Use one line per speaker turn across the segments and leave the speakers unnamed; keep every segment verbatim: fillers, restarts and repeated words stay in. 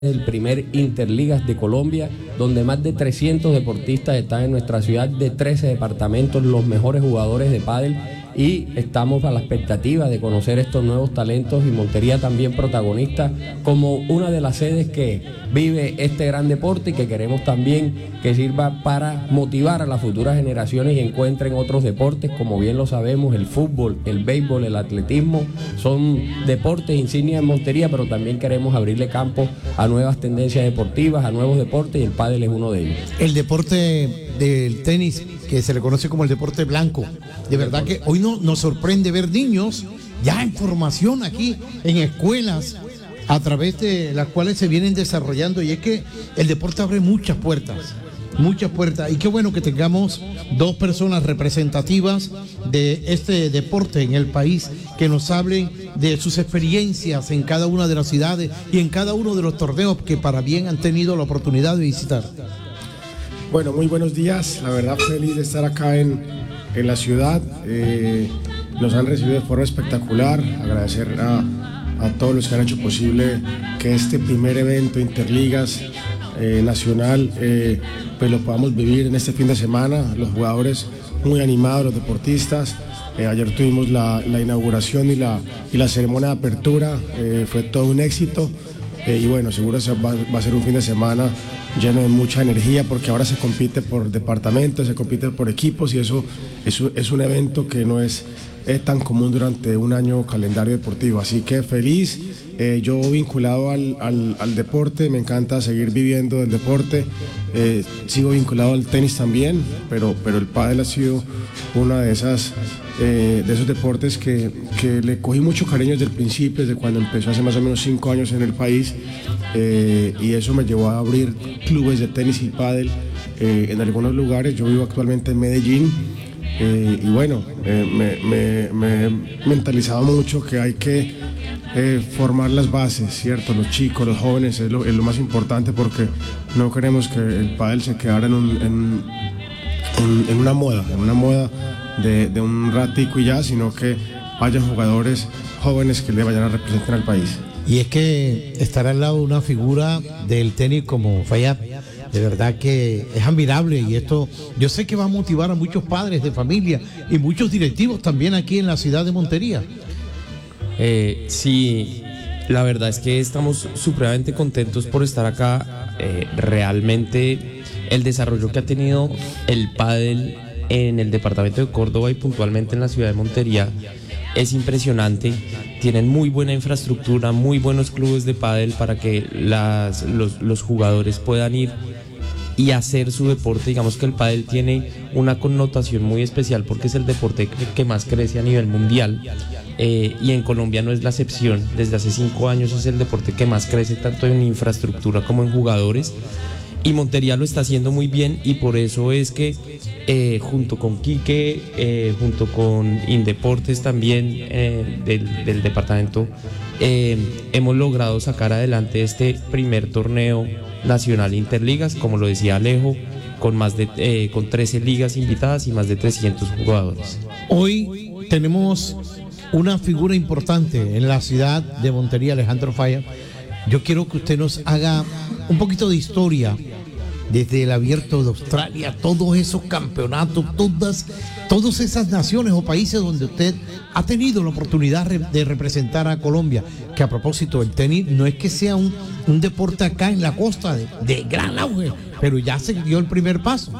el primer Interligas de Colombia, donde más de trescientos deportistas están en nuestra ciudad, de trece departamentos, los mejores jugadores de pádel, y estamos a la expectativa de conocer estos nuevos talentos, y Montería también protagonista como una de las sedes que vive este gran deporte y que queremos también que sirva para motivar a las futuras generaciones y encuentren otros deportes, como bien lo sabemos, el fútbol, el béisbol, el atletismo, son deportes insignia en Montería, pero también queremos abrirle campo a nuevas tendencias deportivas, a nuevos deportes, y el pádel es uno de ellos.
El deporte del tenis, que se le conoce como el deporte blanco, de verdad que hoy no, nos sorprende ver niños ya en formación aquí en escuelas a través de las cuales se vienen desarrollando, y es que el deporte abre muchas puertas, muchas puertas, y qué bueno que tengamos dos personas representativas de este deporte en el país que nos hablen de sus experiencias en cada una de las ciudades y en cada uno de los torneos que para bien han tenido la oportunidad de visitar.
Bueno, muy buenos días, la verdad feliz de estar acá en, en la ciudad, eh, nos han recibido de forma espectacular, agradecer a, a todos los que han hecho posible que este primer evento Interligas eh, nacional eh, pues lo podamos vivir en este fin de semana, los jugadores muy animados, los deportistas, eh, ayer tuvimos la, la inauguración y la, y la ceremonia de apertura, eh, fue todo un éxito. Eh, y bueno, seguro se va, va a ser un fin de semana lleno de mucha energía, porque ahora se compite por departamentos, se compite por equipos, y eso, eso es un evento que no es eh, tan común durante un año calendario deportivo. Así que feliz, eh, yo vinculado al, al, al deporte, me encanta seguir viviendo del deporte, eh, sigo vinculado al tenis también, pero, pero el pádel ha sido una de esas... Eh, de esos deportes que, que le cogí mucho cariño desde el principio, desde cuando empezó hace más o menos cinco años en el país, eh, y eso me llevó a abrir clubes de tenis y pádel eh, en algunos lugares. Yo vivo actualmente en Medellín, eh, y bueno, eh, me, me, me he mentalizado mucho que hay que eh, formar las bases, ¿cierto? Los chicos, los jóvenes es lo, es lo más importante, porque no queremos que el pádel se quedara en, un, en, en, en una moda, en una moda De, de un ratico y ya, sino que vayan jugadores jóvenes que le vayan a representar al país.
Y es que estar al lado de una figura del tenis como Fayad, de verdad que es admirable, y esto yo sé que va a motivar a muchos padres de familia y muchos directivos también aquí en la ciudad de Montería.
Eh, sí, la verdad es que estamos supremamente contentos por estar acá. Eh, realmente el desarrollo que ha tenido el pádel en el departamento de Córdoba y puntualmente en la ciudad de Montería es impresionante. Tienen muy buena infraestructura, muy buenos clubes de pádel para que las, los, los jugadores puedan ir y hacer su deporte. Digamos que el pádel tiene una connotación muy especial porque es el deporte que, que más crece a nivel mundial, eh, y en Colombia no es la excepción. Desde hace cinco años es el deporte que más crece tanto en infraestructura como en jugadores, y Montería lo está haciendo muy bien, y por eso es que eh, junto con Quique, eh, junto con Indeportes también eh, del, del departamento, eh, hemos logrado sacar adelante este primer torneo nacional Interligas, como lo decía Alejo, con más de eh, con trece ligas invitadas y más de trescientos jugadores.
Hoy tenemos una figura importante en la ciudad de Montería, Alejandro Fayad. Yo quiero que usted nos haga un poquito de historia desde el Abierto de Australia, todos esos campeonatos, todas, todas esas naciones o países donde usted ha tenido la oportunidad de representar a Colombia. Que a propósito, el tenis no es que sea un, un deporte acá en la costa de, de gran auge, pero ya se dio el primer paso.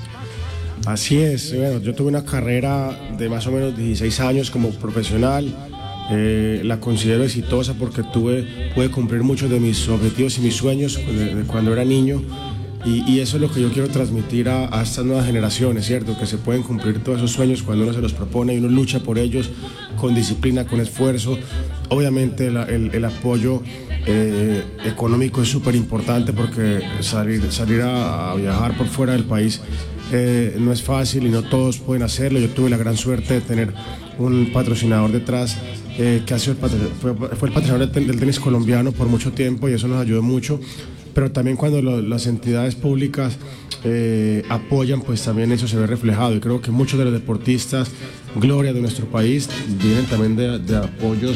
Así es, bueno, yo tuve una carrera de más o menos dieciséis años como profesional. Eh, la considero exitosa porque tuve, pude cumplir muchos de mis objetivos y mis sueños de, de cuando era niño, y, y eso es lo que yo quiero transmitir a, a estas nuevas generaciones, ¿cierto? Que se pueden cumplir todos esos sueños cuando uno se los propone y uno lucha por ellos con disciplina, con esfuerzo. Obviamente la, el, el apoyo eh, económico es súper importante, porque salir, salir a, a viajar por fuera del país eh, no es fácil y no todos pueden hacerlo. Yo tuve la gran suerte de tener un patrocinador detrás, Eh, que ha sido el patro- fue, fue el patrocinador del, del tenis colombiano por mucho tiempo, y eso nos ayudó mucho. Pero también cuando lo, las entidades públicas eh, apoyan, pues también eso se ve reflejado, y creo que muchos de los deportistas gloria de nuestro país vienen también de, de apoyos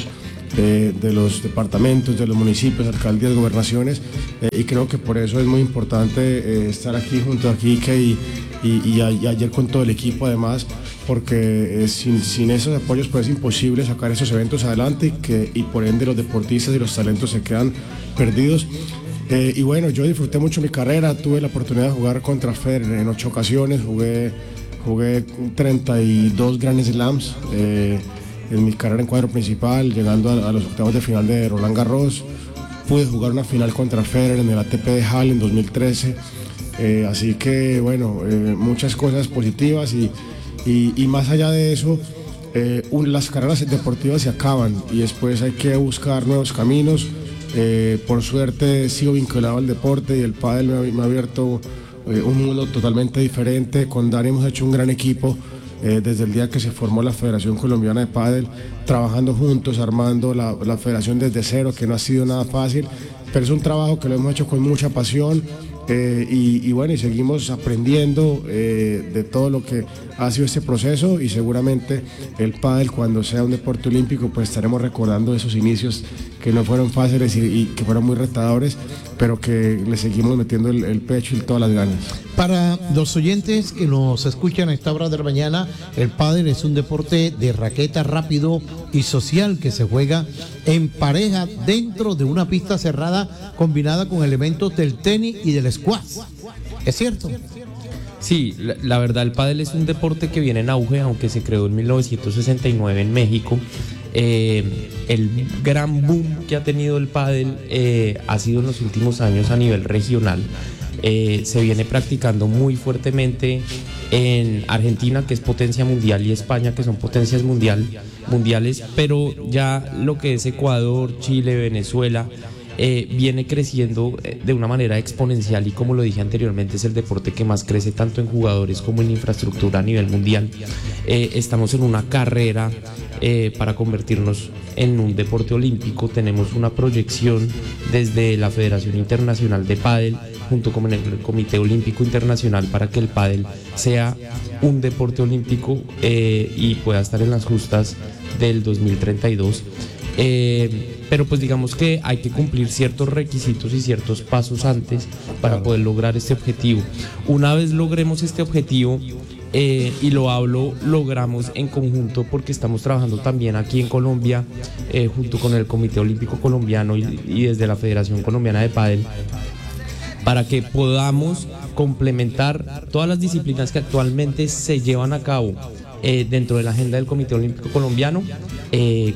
de, de los departamentos, de los municipios, alcaldías, gobernaciones, eh, y creo que por eso es muy importante eh, estar aquí junto a Quique y, y, y, a, y ayer con todo el equipo además, porque eh, sin, sin esos apoyos pues es imposible sacar esos eventos adelante y, que, y por ende los deportistas y los talentos se quedan perdidos. Eh, y bueno, yo disfruté mucho mi carrera, tuve la oportunidad de jugar contra Federer en ocho ocasiones, jugué, jugué treinta y dos Grand Slams eh, en mi carrera en cuadro principal, llegando a, a los octavos de final de Roland Garros. Pude jugar una final contra Federer en el A T P de Halle en dos mil trece, eh, así que bueno, eh, muchas cosas positivas y, y, y más allá de eso, eh, un, las carreras deportivas se acaban y después hay que buscar nuevos caminos. Eh, por suerte sigo vinculado al deporte y el pádel me ha, me ha abierto eh, un mundo totalmente diferente. Con Dani hemos hecho un gran equipo eh, desde el día que se formó la Federación Colombiana de Pádel, trabajando juntos, armando la, la federación desde cero, que no ha sido nada fácil, pero es un trabajo que lo hemos hecho con mucha pasión. Eh, y, y bueno, y seguimos aprendiendo eh, de todo lo que ha sido este proceso, y seguramente el pádel, cuando sea un deporte olímpico, pues estaremos recordando esos inicios que no fueron fáciles y, y que fueron muy retadores, pero que le seguimos metiendo el, el pecho y todas las ganas.
Para los oyentes que nos escuchan a esta hora de la mañana, el pádel es un deporte de raqueta rápido y social que se juega en pareja dentro de una pista cerrada combinada con elementos del tenis y del squash. ¿Es cierto?
Sí, la, la verdad el pádel es un deporte que viene en auge, aunque se creó en mil novecientos sesenta y nueve en México. Eh, el gran boom que ha tenido el pádel eh, ha sido en los últimos años a nivel regional. Eh, se viene practicando muy fuertemente en Argentina, que es potencia mundial, y España, que son potencias mundial, mundiales, pero ya lo que es Ecuador, Chile, Venezuela, eh, viene creciendo de una manera exponencial, y como lo dije anteriormente, es el deporte que más crece tanto en jugadores como en infraestructura a nivel mundial. Eh, estamos en una carrera eh, para convertirnos en un deporte olímpico. Tenemos una proyección desde la Federación Internacional de Pádel junto con el Comité Olímpico Internacional para que el pádel sea un deporte olímpico eh, y pueda estar en las justas del dos mil treinta y dos. Eh, pero pues digamos que hay que cumplir ciertos requisitos y ciertos pasos antes para claro. poder lograr este objetivo. Una vez logremos este objetivo, eh, y lo hablo, logramos en conjunto porque estamos trabajando también aquí en Colombia eh, junto con el Comité Olímpico Colombiano y, y desde la Federación Colombiana de Pádel, para que podamos complementar todas las disciplinas que actualmente se llevan a cabo eh, dentro de la agenda del Comité Olímpico Colombiano eh,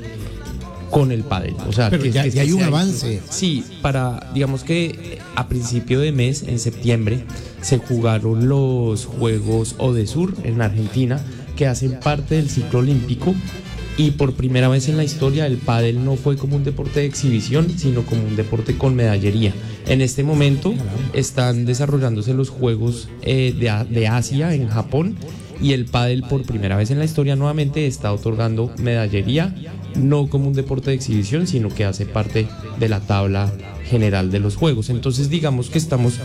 con el pádel. O sea,
pero
que,
ya,
que
ya hay un
sea,
avance.
Sí, para, digamos que a principio de mes, en septiembre, se jugaron los Juegos Odesur en Argentina, que hacen parte del ciclo olímpico. Y por primera vez en la historia el pádel no fue como un deporte de exhibición, sino como un deporte con medallería. En este momento están desarrollándose los Juegos eh, de, de Asia en Japón, y el pádel por primera vez en la historia nuevamente está otorgando medallería, no como un deporte de exhibición, sino que hace parte de la tabla general de los Juegos. Entonces digamos que estamos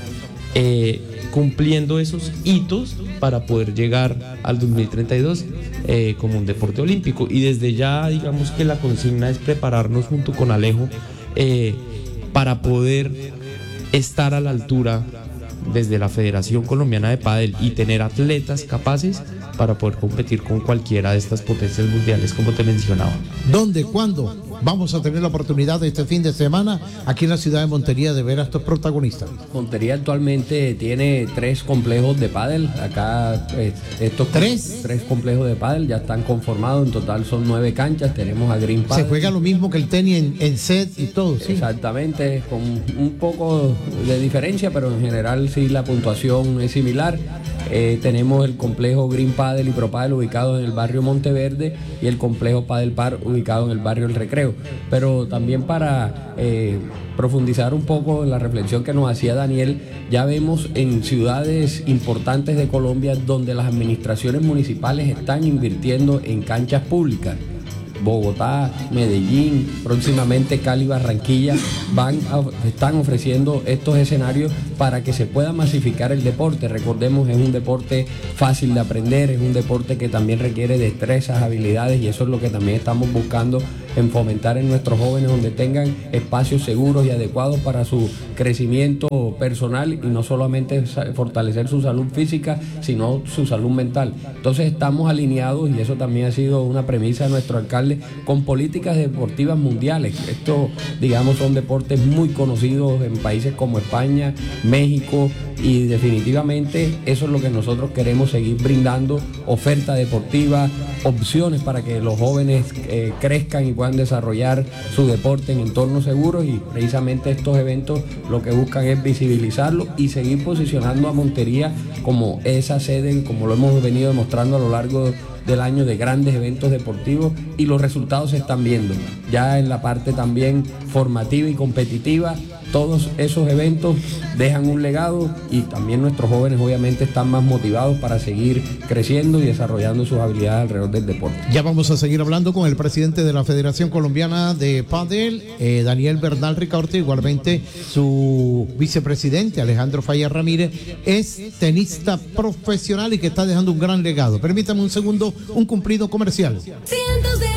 eh, cumpliendo esos hitos para poder llegar al dos mil treinta y dos eh, como un deporte olímpico, y desde ya digamos que la consigna es prepararnos junto con Alejo eh, para poder estar a la altura desde la Federación Colombiana de Pádel y tener atletas capaces para poder competir con cualquiera de estas potencias mundiales, como te mencionaba.
¿Dónde? ¿Cuándo? Vamos a tener la oportunidad de este fin de semana aquí en la ciudad de Montería de ver a estos protagonistas.
Montería actualmente tiene tres complejos de pádel. Acá eh, estos
¿Tres?
tres complejos de pádel ya están conformados. En total son nueve canchas. Tenemos a Green Pádel.
Se juega lo mismo que el tenis en, en set y todo, ¿sí?
Exactamente, con un poco de diferencia, pero en general sí la puntuación es similar. Eh, tenemos el complejo Green Pádel y Pro Pádel ubicado en el barrio Monteverde, y el complejo Pádel Par ubicado en el barrio El Recreo. Pero también para eh, profundizar un poco en la reflexión que nos hacía Daniel, ya vemos en ciudades importantes de Colombia donde las administraciones municipales están invirtiendo en canchas públicas. Bogotá, Medellín, próximamente Cali, Barranquilla, van a, están ofreciendo estos escenarios para que se pueda masificar el deporte. Recordemos, es un deporte fácil de aprender, es un deporte que también requiere destrezas, habilidades, y eso es lo que también estamos buscando en fomentar en nuestros jóvenes donde tengan espacios seguros y adecuados para su crecimiento personal y no solamente fortalecer su salud física, sino su salud mental. Entonces estamos alineados, y eso también ha sido una premisa de nuestro alcalde, con políticas deportivas mundiales. Esto, digamos, son deportes muy conocidos en países como España, México, y definitivamente eso es lo que nosotros queremos seguir brindando: oferta deportiva, opciones para que los jóvenes eh, crezcan y puedan desarrollar su deporte en entornos seguros, y precisamente estos eventos lo que buscan es visibilizarlo y seguir posicionando a Montería como esa sede, como lo hemos venido demostrando a lo largo del año, de grandes eventos deportivos, y los resultados se están viendo ya en la parte también formativa y competitiva. Todos esos eventos dejan un legado, y también nuestros jóvenes obviamente están más motivados para seguir creciendo y desarrollando sus habilidades alrededor del deporte.
Ya vamos a seguir hablando con el presidente de la Federación Colombiana de Pádel, eh, Daniel Bernal Ricaurte, igualmente su vicepresidente Alejandro Falla Ramírez, es tenista profesional y que está dejando un gran legado. Permítame un segundo, un cumplido comercial. Cientos de